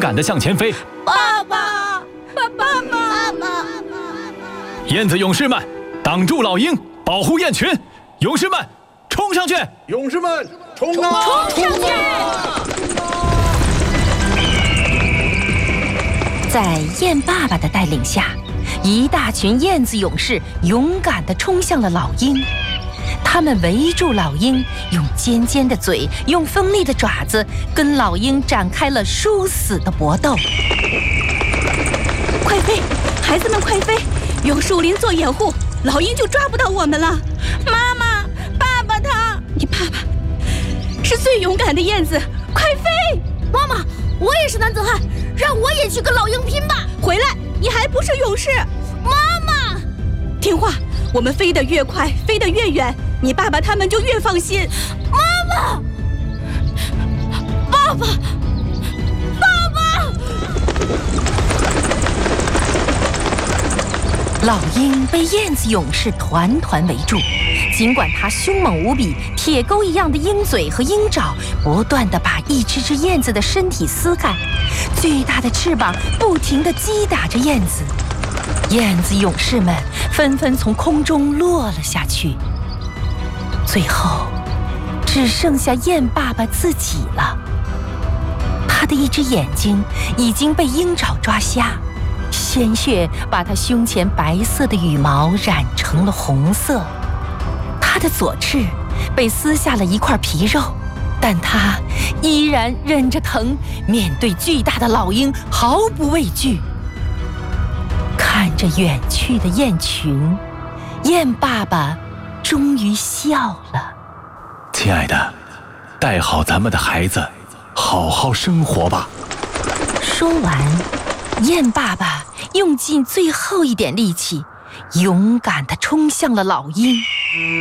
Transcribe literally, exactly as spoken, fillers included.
敢地向前飞。 爸爸，爸爸，爸爸！ 燕子勇士们，挡住老鹰，保护雁群！勇士们，冲上去！ 勇士们，冲啊！ 冲上去！ 在燕爸爸的带领下，一大群燕子勇士勇敢地冲向了老鹰。他们围住老鹰，用尖尖的嘴，用锋利的爪子，跟老鹰展开了殊死的搏斗。 快飞，孩子们快飞！有树林做掩护，老鹰就抓不到我们了。妈妈，爸爸他，你爸爸是最勇敢的燕子，快飞！ 妈妈，我也是男子汉，让我也去跟老鹰拼吧！ 回来，你还不是勇士？ 妈妈， 听话，我们飞得越快，飞得越远，你爸爸他们就越放心。 妈妈，爸爸，爸爸！ 老鹰被燕子勇士团团围住，尽管它凶猛无比，铁钩一样的鹰嘴和鹰爪不断地把一只只燕子的身体撕开，巨大的翅膀不停地击打着燕子，燕子勇士们纷纷从空中落了下去。最后，只剩下燕爸爸自己了。他的一只眼睛已经被鹰爪抓瞎，鲜血把他胸前白色的羽毛染成了红色。他的左翅被撕下了一块皮肉，但他依然忍着疼，面对巨大的老鹰毫不畏惧。看着远去的雁群，燕爸爸终于笑了。 亲爱的，带好咱们的孩子，好好生活吧。 说完，燕爸爸用尽最后一点力气，勇敢地冲向了老鹰。